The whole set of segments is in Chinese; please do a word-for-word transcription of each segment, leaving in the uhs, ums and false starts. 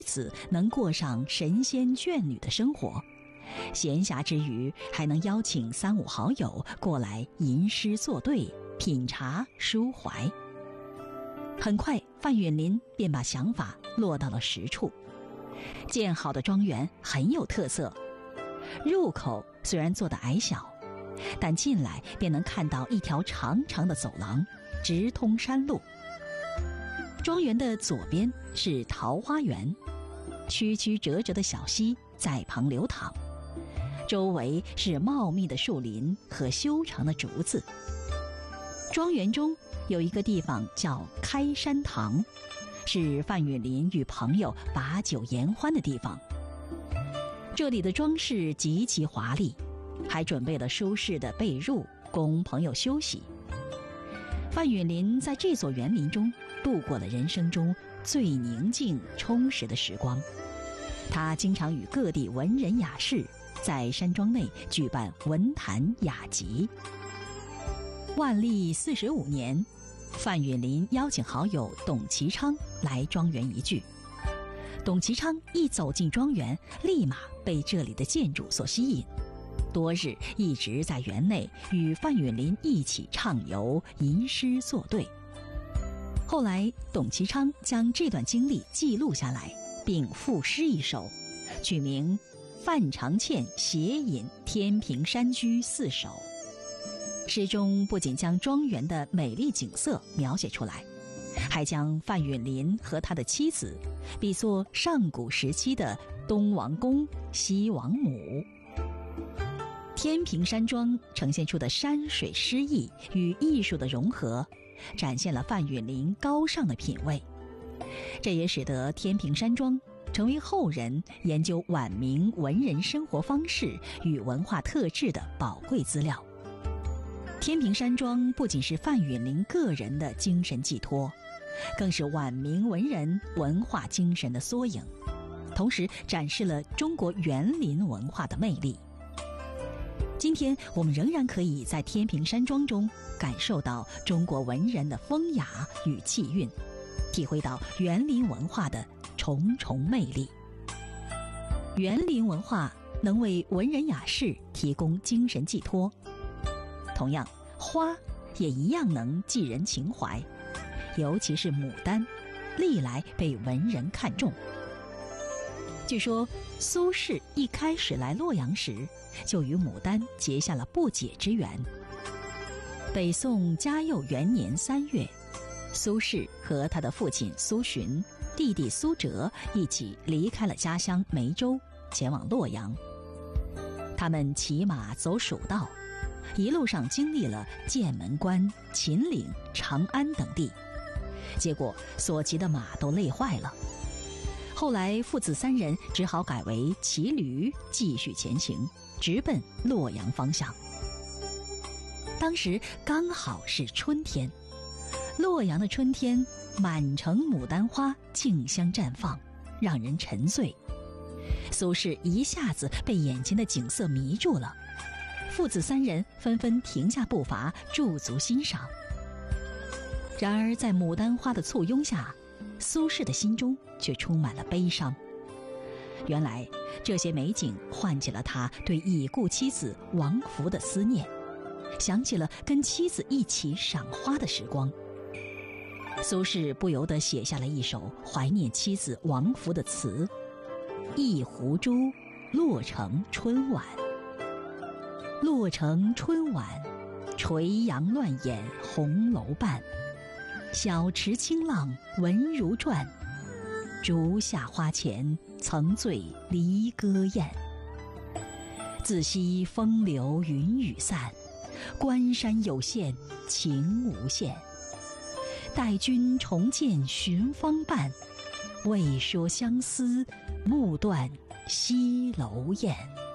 子能过上神仙眷侣的生活，闲暇之余还能邀请三五好友过来吟诗作对，品茶抒怀。很快，范允临便把想法落到了实处。建好的庄园很有特色，入口虽然做得矮小，但进来便能看到一条长长的走廊，直通山路。庄园的左边是桃花源，曲曲折折的小溪在旁流淌，周围是茂密的树林和修长的竹子。庄园中有一个地方叫开山堂，是范允临与朋友把酒言欢的地方。这里的装饰极其华丽，还准备了舒适的被褥供朋友休息。范允临在这所园林中度过了人生中最宁静充实的时光。他经常与各地文人雅士在山庄内举办文坛雅集。万历四十五年，范允临邀请好友董其昌来庄园一聚。董其昌一走进庄园，立马被这里的建筑所吸引，多日一直在园内与范允临一起畅游、吟诗作对。后来，董其昌将这段经历记录下来，并赋诗一首，取名《范长倩写饮天平山居四首》。诗中不仅将庄园的美丽景色描写出来，还将范允临和他的妻子比作上古时期的东王公、西王母。天平山庄呈现出的山水诗意与艺术的融合，展现了范允临高尚的品味。这也使得天平山庄成为后人研究晚明文人生活方式与文化特质的宝贵资料。天平山庄不仅是范允临个人的精神寄托，更是晚明文人文化精神的缩影，同时展示了中国园林文化的魅力。今天我们仍然可以在天平山庄中感受到中国文人的风雅与气韵，体会到园林文化的重重魅力。园林文化能为文人雅士提供精神寄托，同样，花也一样能寄人情怀，尤其是牡丹，历来被文人看重。据说苏轼一开始来洛阳时，就与牡丹结下了不解之缘。北宋嘉佑元年三月，苏轼和他的父亲苏洵、弟弟苏辙一起离开了家乡梅州，前往洛阳。他们骑马走蜀道，一路上经历了剑门关、秦岭、长安等地，结果所骑的马都累坏了。后来父子三人只好改为骑驴继续前行，直奔洛阳方向。当时刚好是春天，洛阳的春天满城牡丹花竞相绽放，让人沉醉。苏轼一下子被眼前的景色迷住了，父子三人纷纷停下步伐，驻足欣赏。然而在牡丹花的簇拥下，苏轼的心中却充满了悲伤。原来这些美景唤起了他对已故妻子王弗的思念，想起了跟妻子一起赏花的时光。苏轼不由得写下了一首怀念妻子王弗的词：一壶珠，洛城春晚。洛城春晚，垂杨乱眼红楼半。小池清浪闻如转，竹下花前曾醉离歌宴。自惜风流云雨散，关山有限情无限。待君重见寻芳伴，未说相思暮断西楼燕。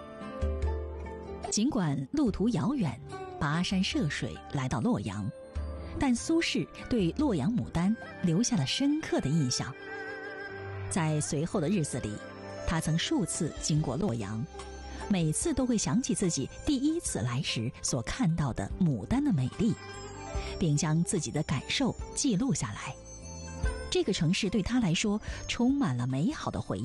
尽管路途遥远，跋山涉水来到洛阳，但苏轼对洛阳牡丹留下了深刻的印象。在随后的日子里，他曾数次经过洛阳，每次都会想起自己第一次来时所看到的牡丹的美丽，并将自己的感受记录下来。 这个城市对他来说充满了美好的回忆。